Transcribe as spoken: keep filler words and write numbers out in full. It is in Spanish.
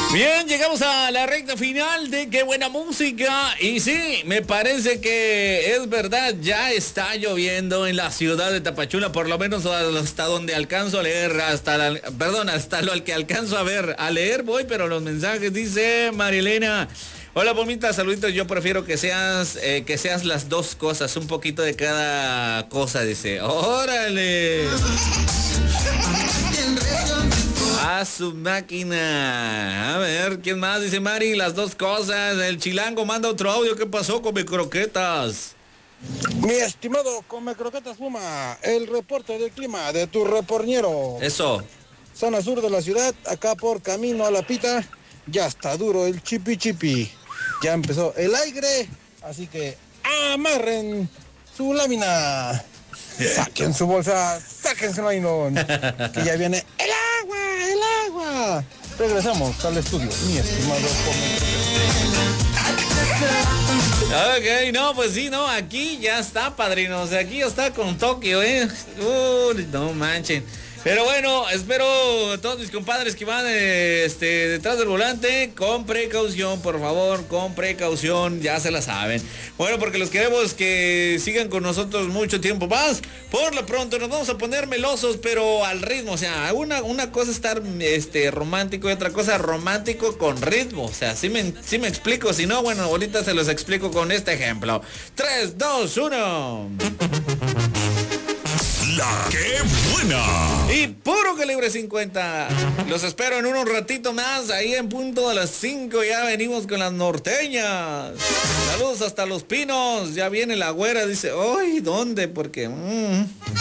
Bien, llegamos a la recta final de Qué Buena Música. Y sí, me parece que es verdad, ya está lloviendo en la ciudad de Tapachula, por lo menos hasta donde alcanzo a leer, hasta la, perdón, hasta lo que alcanzo a ver. A leer voy, pero los mensajes, dice Marilena. Hola, Pomita, saluditos. Yo prefiero que seas eh, que seas las dos cosas, un poquito de cada cosa, dice. ¡Órale! A su máquina. A ver, ¿quién más? Dice Mari, las dos cosas. El Chilango manda otro audio. ¿Qué pasó con mis croquetas? Mi estimado Come Croquetas Puma, el reporte del clima de tu reporñero. Eso. Zona sur de la ciudad, acá por camino a La Pita, ya está duro el chipi chipi. Ya empezó el aire, así que amarren su lámina. Saquen su bolsa, saquen su nylon, que ya viene el agua, el agua. Regresamos al estudio, mi estimado Ok, no, pues sí, no, aquí ya está, padrino. O sea, aquí ya está con Tokio, eh. Uy, no manchen. Pero bueno, espero todos mis compadres que van eh, este, detrás del volante, con precaución, por favor, con precaución, ya se la saben. Bueno, porque los queremos que sigan con nosotros mucho tiempo más. Por lo pronto nos vamos a poner melosos, pero al ritmo. O sea, una, una cosa es estar este, romántico y otra cosa romántico con ritmo. O sea, si me, sí me explico, si no, bueno, ahorita se los explico con este ejemplo. tres, dos, uno. La Qué Buena. Y puro calibre cincuenta. Los espero en un ratito más. Ahí en punto de las cinco ya venimos con las norteñas. Saludos hasta Los Pinos. Ya viene la güera. Dice, ¡ay! ¿Dónde? Porque... Mmm.